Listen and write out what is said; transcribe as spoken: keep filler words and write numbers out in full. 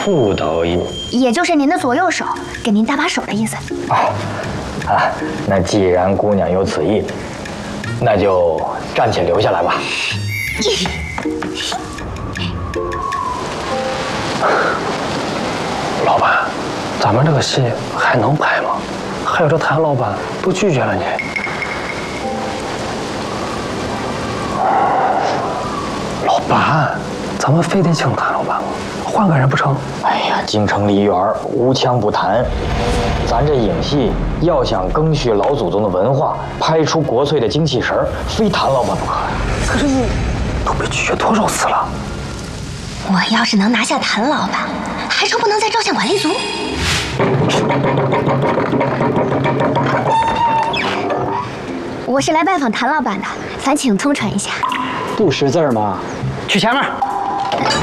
副导演， 也就是您的左右手，给您搭把手的意思。 啊啊，那既然姑娘有此意，那就暂且留下来吧。老板，咱们这个戏还能拍吗？还有这谭老板都拒绝了你。老板，咱们非得请谭老板吗？换个人不成？哎呀，京城梨园无枪不谈，咱这影戏要想赓续老祖宗的文化，拍出国粹的精气神，非谭老板不可呀。可是你都被拒绝多少次了？ 我要是能拿下谭老板，还愁不能再照相馆立足？我是来拜访谭老板的，烦请通传一下。 不识字吗？去前面。